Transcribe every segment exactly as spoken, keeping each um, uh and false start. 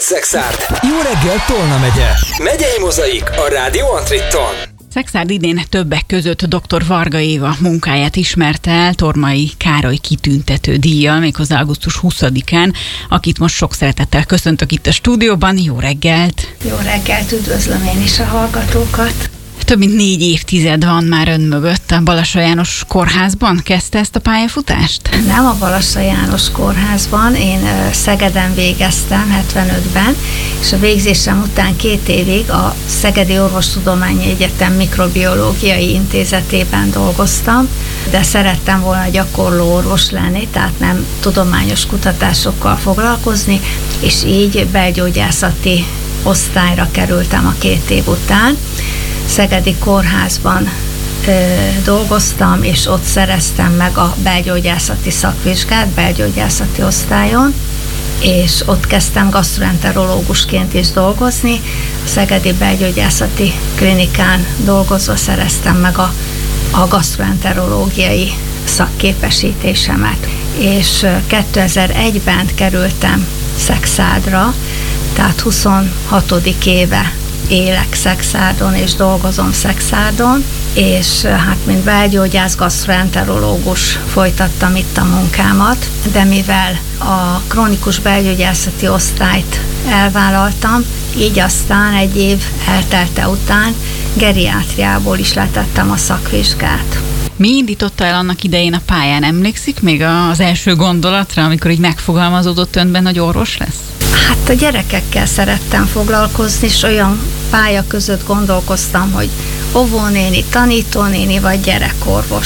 Szexárd! Jó reggel Tolna megye! Megyei Mozaik a Rádió Antritton. Szexárd idén többek között dr. Varga Éva munkáját ismerte el Tormai Károly kitüntető díjjal, méghozzá augusztus huszadikán, akit most sok szeretettel köszöntök itt a stúdióban. Jó reggelt! Jó reggelt, üdvözlöm én is a hallgatókat! Több mint négy évtized van már ön mögött. A Balassa János Kórházban kezdte ezt a pályafutást? Nem a Balassa János Kórházban, én Szegeden végeztem hetvenötben, és a végzésem után két évig a Szegedi Orvostudományi Egyetem Mikrobiológiai Intézetében dolgoztam, de szerettem volna gyakorló orvos lenni, tehát nem tudományos kutatásokkal foglalkozni, és így belgyógyászati osztályra kerültem a két év után. Szegedi Kórházban ö, dolgoztam, és ott szereztem meg a belgyógyászati szakvizsgát, belgyógyászati osztályon, és ott kezdtem gasztroenterológusként is dolgozni. A Szegedi Belgyógyászati Klinikán dolgozva szereztem meg a, a gasztroenterológiai szakképesítésemet. És kétezer-egyben kerültem Szexárdra, tehát huszonhatodik éve élek Szexárdon és dolgozom Szexárdon, és hát mint belgyógyász, gasztroenterológus folytattam itt a munkámat, de mivel a krónikus belgyógyászati osztályt elvállaltam, így aztán egy év eltelte után geriátriából is letettem a szakvizsgát. Mi indította el annak idején a pályán? Emlékszik még az első gondolatra, amikor így megfogalmazódott önben, hogy orvos lesz? Hát a gyerekekkel szerettem foglalkozni, és olyan pálya között gondolkoztam, hogy óvónéni, tanítónéni vagy gyerekorvos.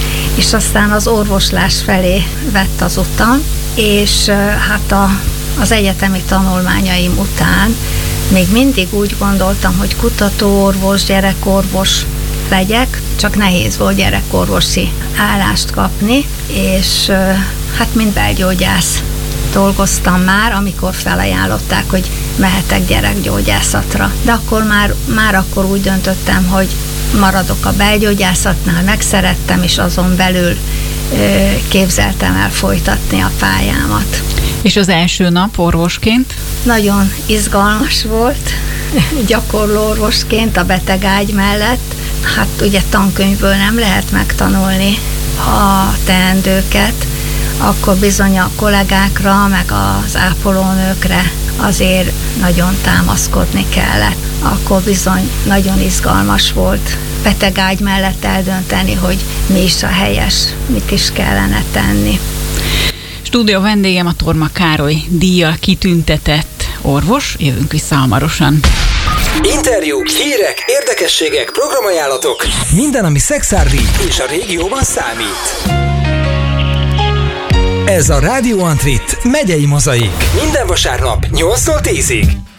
És aztán az orvoslás felé vett az utam, és hát a, az egyetemi tanulmányaim után még mindig úgy gondoltam, hogy kutatóorvos, gyerekorvos legyek, csak nehéz volt gyerekorvosi állást kapni, és hát mint belgyógyász dolgoztam már, amikor felajánlották, hogy mehetek gyerekgyógyászatra. De akkor már, már akkor úgy döntöttem, hogy maradok a belgyógyászatnál, megszerettem, és azon belül ö, képzeltem el folytatni a pályámat. És az első nap orvosként? Nagyon izgalmas volt, gyakorló orvosként a betegágy mellett. Hát ugye tankönyvből nem lehet megtanulni a teendőket, akkor bizony a kollégákra, meg az ápolónőkre azért nagyon támaszkodni kellett. Akkor bizony nagyon izgalmas volt betegágy mellett eldönteni, hogy mi is a helyes, mit is kellene tenni. Stúdió vendégem a Torma Károly díjjal kitüntetett orvos. Jövünk vissza hamarosan. Interjúk, hírek, érdekességek, programajánlatok. Minden, ami szexárdi és a régióban számít. Ez a Rádió Antrit megyei mozaik. Minden vasárnap nyolctól tízig.